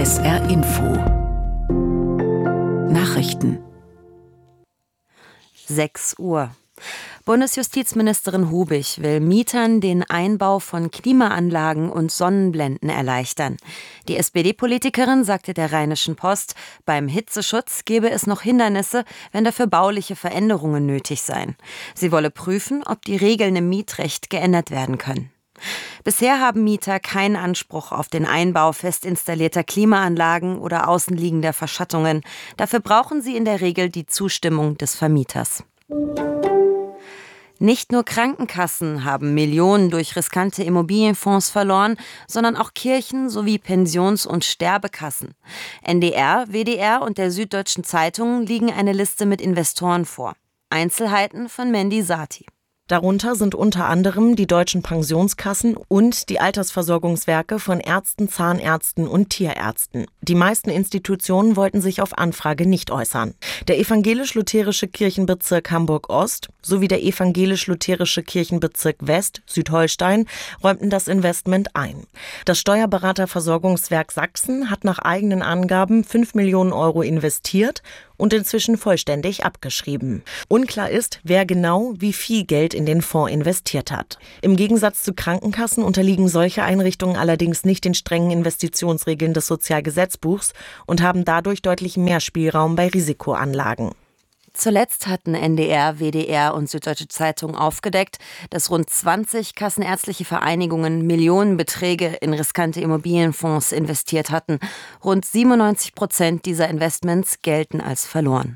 SR Info Nachrichten 6 Uhr. Bundesjustizministerin Hubig will Mietern den Einbau von Klimaanlagen und Sonnenblenden erleichtern. Die SPD-Politikerin sagte der Rheinischen Post, beim Hitzeschutz gebe es noch Hindernisse, wenn dafür bauliche Veränderungen nötig seien. Sie wolle prüfen, ob die Regeln im Mietrecht geändert werden können. Bisher haben Mieter keinen Anspruch auf den Einbau fest installierter Klimaanlagen oder außenliegender Verschattungen. Dafür brauchen sie in der Regel die Zustimmung des Vermieters. Nicht nur Krankenkassen haben Millionen durch riskante Immobilienfonds verloren, sondern auch Kirchen sowie Pensions- und Sterbekassen. NDR, WDR und der Süddeutschen Zeitung liegen eine Liste mit Investoren vor. Einzelheiten von Mandy Sati. Darunter sind unter anderem die deutschen Pensionskassen und die Altersversorgungswerke von Ärzten, Zahnärzten und Tierärzten. Die meisten Institutionen wollten sich auf Anfrage nicht äußern. Der evangelisch-lutherische Kirchenbezirk Hamburg-Ost sowie der evangelisch-lutherische Kirchenbezirk West, Südholstein, räumten das Investment ein. Das Steuerberaterversorgungswerk Sachsen hat nach eigenen Angaben 5 Millionen Euro investiert und inzwischen vollständig abgeschrieben. Unklar ist, wer genau wie viel Geld in den Fonds investiert hat. Im Gegensatz zu Krankenkassen unterliegen solche Einrichtungen allerdings nicht den strengen Investitionsregeln des Sozialgesetzbuchs und haben dadurch deutlich mehr Spielraum bei Risikoanlagen. Zuletzt hatten NDR, WDR und Süddeutsche Zeitung aufgedeckt, dass rund 20 kassenärztliche Vereinigungen Millionenbeträge in riskante Immobilienfonds investiert hatten. Rund 97% dieser Investments gelten als verloren.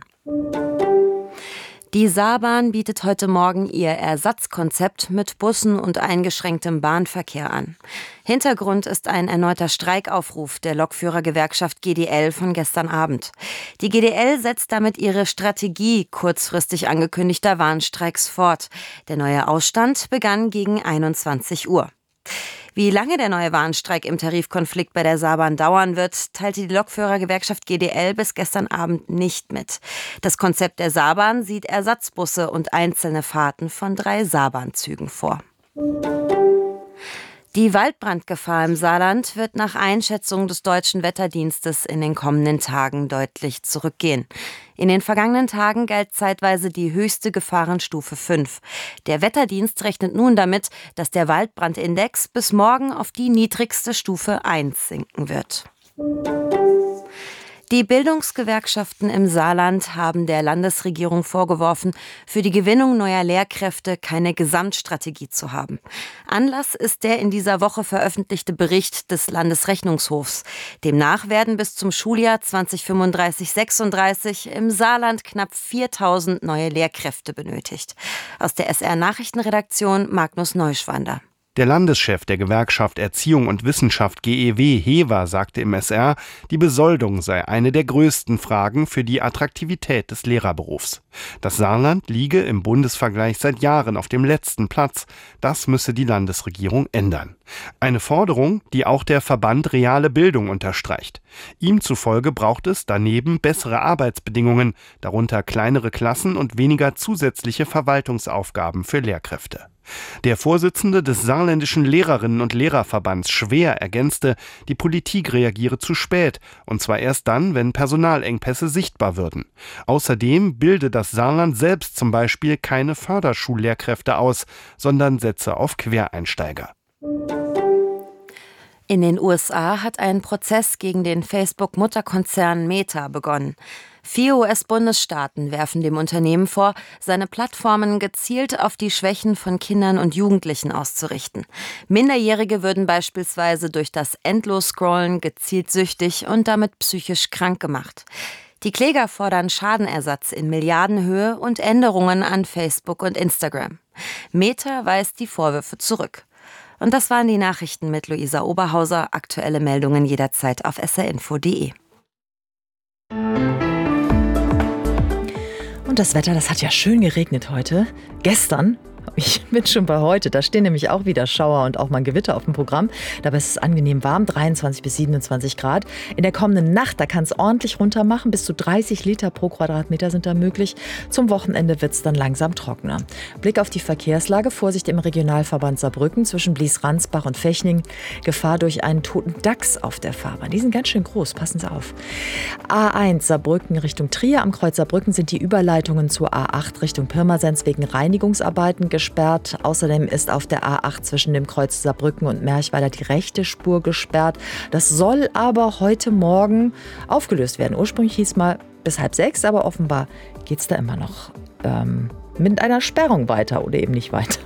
Die Saarbahn bietet heute Morgen ihr Ersatzkonzept mit Bussen und eingeschränktem Bahnverkehr an. Hintergrund ist ein erneuter Streikaufruf der Lokführergewerkschaft GDL von gestern Abend. Die GDL setzt damit ihre Strategie kurzfristig angekündigter Warnstreiks fort. Der neue Ausstand begann gegen 21 Uhr. Wie lange der neue Warnstreik im Tarifkonflikt bei der Saarbahn dauern wird, teilte die Lokführergewerkschaft GDL bis gestern Abend nicht mit. Das Konzept der Saarbahn sieht Ersatzbusse und einzelne Fahrten von 3 Saarbahnzügen vor. Die Waldbrandgefahr im Saarland wird nach Einschätzung des Deutschen Wetterdienstes in den kommenden Tagen deutlich zurückgehen. In den vergangenen Tagen galt zeitweise die höchste Gefahrenstufe 5. Der Wetterdienst rechnet nun damit, dass der Waldbrandindex bis morgen auf die niedrigste Stufe 1 sinken wird. Die Bildungsgewerkschaften im Saarland haben der Landesregierung vorgeworfen, für die Gewinnung neuer Lehrkräfte keine Gesamtstrategie zu haben. Anlass ist der in dieser Woche veröffentlichte Bericht des Landesrechnungshofs. Demnach werden bis zum Schuljahr 2035/36 im Saarland knapp 4.000 neue Lehrkräfte benötigt. Aus der SR-Nachrichtenredaktion Magnus Neuschwander. Der Landeschef der Gewerkschaft Erziehung und Wissenschaft GEW, Hever, sagte im SR, die Besoldung sei eine der größten Fragen für die Attraktivität des Lehrerberufs. Das Saarland liege im Bundesvergleich seit Jahren auf dem letzten Platz. Das müsse die Landesregierung ändern. Eine Forderung, die auch der Verband Reale Bildung unterstreicht. Ihm zufolge braucht es daneben bessere Arbeitsbedingungen, darunter kleinere Klassen und weniger zusätzliche Verwaltungsaufgaben für Lehrkräfte. Der Vorsitzende des Saarländischen Lehrerinnen- und Lehrerverbands Schwer ergänzte, die Politik reagiere zu spät, und zwar erst dann, wenn Personalengpässe sichtbar würden. Außerdem bilde das Saarland selbst zum Beispiel keine Förderschullehrkräfte aus, sondern setze auf Quereinsteiger. In den USA hat ein Prozess gegen den Facebook-Mutterkonzern Meta begonnen. 4 US-Bundesstaaten werfen dem Unternehmen vor, seine Plattformen gezielt auf die Schwächen von Kindern und Jugendlichen auszurichten. Minderjährige würden beispielsweise durch das Endlos-Scrollen gezielt süchtig und damit psychisch krank gemacht. Die Kläger fordern Schadenersatz in Milliardenhöhe und Änderungen an Facebook und Instagram. Meta weist die Vorwürfe zurück. Und das waren die Nachrichten mit Luisa Oberhauser. Aktuelle Meldungen jederzeit auf srinfo.de. Und das Wetter, das hat ja schön geregnet heute. Gestern Ich bin schon bei heute. Da stehen nämlich auch wieder Schauer und auch mal ein Gewitter auf dem Programm. Dabei ist es angenehm warm, 23 bis 27 Grad. In der kommenden Nacht, da kann es ordentlich runter machen. Bis zu 30 Liter pro Quadratmeter sind da möglich. Zum Wochenende wird es dann langsam trockener. Blick auf die Verkehrslage. Vorsicht im Regionalverband Saarbrücken zwischen Blies-Ransbach und Fechning. Gefahr durch einen toten Dachs auf der Fahrbahn. Die sind ganz schön groß, passen Sie auf. A1 Saarbrücken Richtung Trier. Am Kreuz Saarbrücken sind die Überleitungen zur A8 Richtung Pirmasens wegen Reinigungsarbeiten gesperrt. Außerdem ist auf der A8 zwischen dem Kreuz Saarbrücken und Merchweiler die rechte Spur gesperrt. Das soll aber heute Morgen aufgelöst werden. Ursprünglich hieß mal bis 5:30, aber offenbar geht es da immer noch mit einer Sperrung weiter oder eben nicht weiter.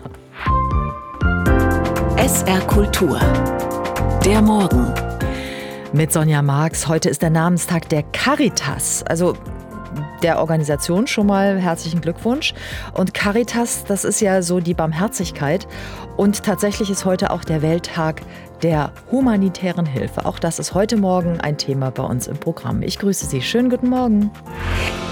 SR Kultur. Der Morgen. Mit Sonja Marx. Heute ist der Namenstag der Caritas. Also der Organisation schon mal herzlichen Glückwunsch. Und Caritas, das ist ja so die Barmherzigkeit. Und tatsächlich ist heute auch der Welttag der humanitären Hilfe. Auch das ist heute Morgen ein Thema bei uns im Programm. Ich grüße Sie. Schönen guten Morgen.